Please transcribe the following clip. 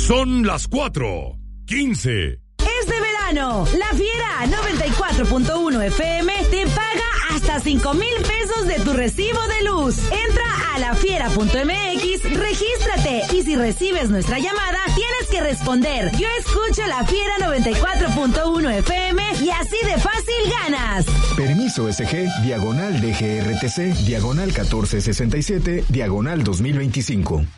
Son las 4:15. Este verano, La Fiera 94.1 FM te paga hasta 5,000 pesos de tu recibo de luz. Entra a lafiera.mx, regístrate y si recibes nuestra llamada, tienes que responder: yo escucho La Fiera 94.1 FM y así de fácil ganas. Permiso SG, /DGRTC, /1467, /2025.